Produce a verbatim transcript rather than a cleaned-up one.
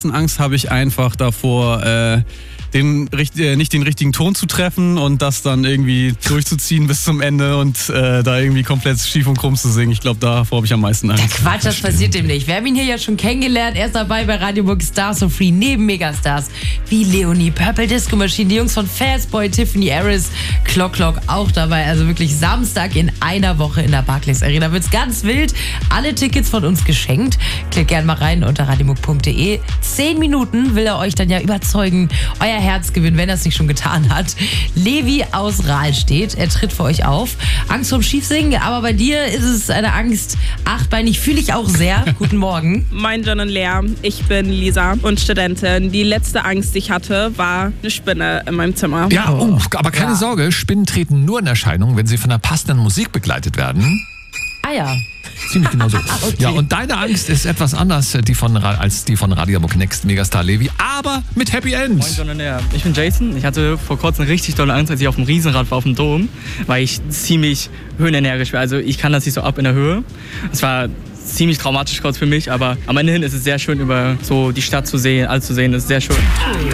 Angst habe ich einfach davor, äh, den, äh, nicht den richtigen Ton zu treffen und das dann irgendwie durchzuziehen bis zum Ende und äh, da irgendwie komplett schief und krumm zu singen. Ich glaube, davor habe ich am meisten Angst. Ja, Quatsch, das passiert dem nicht. Wir haben ihn hier ja schon kennengelernt. Er ist dabei bei Radio Book Stars so Free neben Megastars wie Leonie, Purple Disco Machine, die Jungs von Fastboy, Tiffany Harris, Clock Clock auch dabei. Also wirklich Samstag in einer Woche in der Barclays Arena. Wird's ganz wild. Alle Tickets von uns geschenkt. Klickt gerne mal rein unter radiomuck punkt de. Zehn Minuten will er euch dann ja überzeugen, euer Herz gewinnen, wenn er es nicht schon getan hat. Levi aus Rahlstedt, er tritt für euch auf. Angst vorm Schiefsingen, aber bei dir ist es eine Angst achtbeinig, fühle ich auch sehr. Guten Morgen. Moin John und Lea, ich bin Lisa und Studentin. Die letzte Angst, die ich hatte, war eine Spinne in meinem Zimmer. Ja, oh, aber keine Ja. Sorge, Spinnen treten nur in Erscheinung, wenn sie von einer passenden Musik begleitet werden. Ah ja. Ziemlich genau so. Okay. Ja, und deine Angst ist etwas anders die von, Ra- als die von Radio Book Next Megastar Levi, aber mit Happy End. Moin John und Lea. Ich bin Jason. Ich hatte vor kurzem richtig dolle Angst, als ich auf dem Riesenrad war auf dem Dom, weil ich ziemlich höhenenergisch war. Also ich kann das nicht so ab in der Höhe. Es war ziemlich traumatisch kurz für mich, aber am Ende hin ist es sehr schön, über so die Stadt zu sehen, alles zu sehen. Das ist sehr schön.